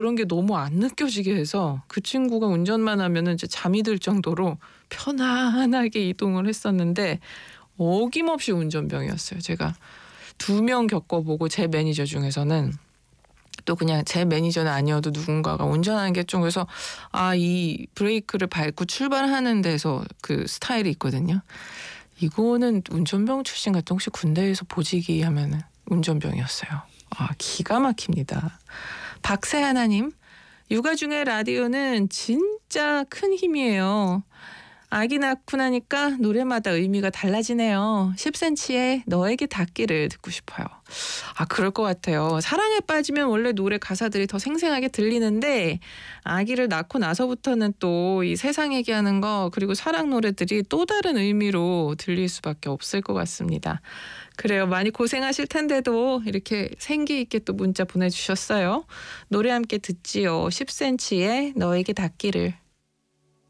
그런 게 너무 안 느껴지게 해서 그 친구가 운전만 하면은 이제 잠이 들 정도로 편안하게 이동을 했었는데 어김없이 운전병이었어요. 제가 2명 겪어보고 제 매니저 중에서는 또 그냥 제 매니저는 아니어도 누군가가 운전하는 게 좀 그래서 이 브레이크를 밟고 출발하는 데서 그 스타일이 있거든요. 이거는 운전병 출신 같은 혹시 군대에서 보직이 하면은 운전병이었어요. 기가 막힙니다. 박세하나님, 육아 중에 라디오는 진짜 큰 힘이에요. 아기 낳고 나니까 노래마다 의미가 달라지네요. 10cm의 너에게 닿기를 듣고 싶어요. 그럴 것 같아요. 사랑에 빠지면 원래 노래 가사들이 더 생생하게 들리는데 아기를 낳고 나서부터는 또 이 세상 얘기하는 거 그리고 사랑 노래들이 또 다른 의미로 들릴 수밖에 없을 것 같습니다. 그래요. 많이 고생하실 텐데도 이렇게 생기 있게 또 문자 보내주셨어요. 노래 함께 듣지요. 10cm의 너에게 닿기를.